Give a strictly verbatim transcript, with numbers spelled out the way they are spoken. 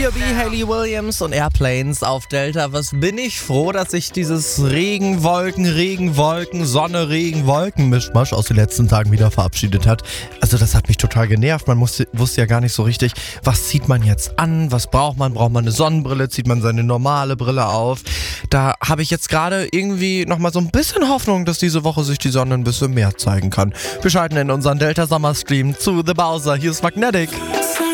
B, Hayley Williams und Airplanes auf Delta. Was bin ich froh, dass sich dieses Regen, Wolken, Regen, Wolken, Sonne, Regen, Wolken Mischmasch aus den letzten Tagen wieder verabschiedet hat. Also das hat mich total genervt. Man musste, wusste ja gar nicht so richtig, was zieht man jetzt an, was braucht man? Braucht man eine Sonnenbrille? Zieht man seine normale Brille auf? Da habe ich jetzt gerade irgendwie nochmal so ein bisschen Hoffnung, dass diese Woche sich die Sonne ein bisschen mehr zeigen kann. Wir schalten in unseren Delta Summer Stream zu The Bowser. Hier ist Magnetic.